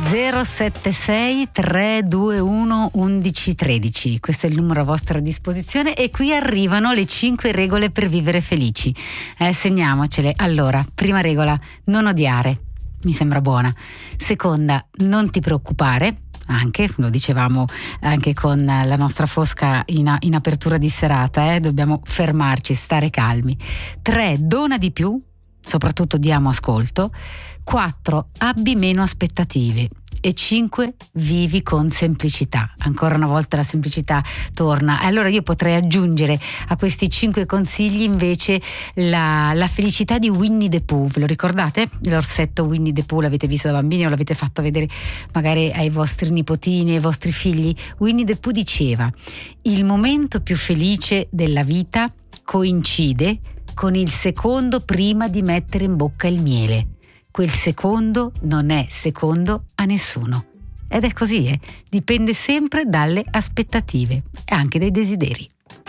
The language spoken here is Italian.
076 321 1113, questo è il numero a vostra disposizione e qui arrivano le 5 regole per vivere felici. Segniamocele. Allora, prima regola, non odiare, mi sembra buona. Seconda, non ti preoccupare, anche lo dicevamo anche con la nostra Fosca in apertura di serata, dobbiamo fermarci, stare calmi. 3, dona di più, soprattutto diamo ascolto. 4, abbi meno aspettative. E 5, vivi con semplicità. Ancora una volta la semplicità torna. Allora io potrei aggiungere a questi 5 consigli invece la felicità di Winnie the Pooh. Ve lo ricordate? L'orsetto Winnie the Pooh, l'avete visto da bambini o l'avete fatto vedere magari ai vostri nipotini, ai vostri figli? Winnie the Pooh diceva: il momento più felice della vita coincide con il secondo prima di mettere in bocca il miele. Quel secondo non è secondo a nessuno. Ed è così, dipende sempre dalle aspettative e anche dai desideri.